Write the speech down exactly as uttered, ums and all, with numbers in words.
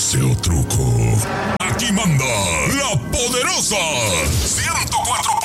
use o truco. Aquí manda la poderosa ciento cuatro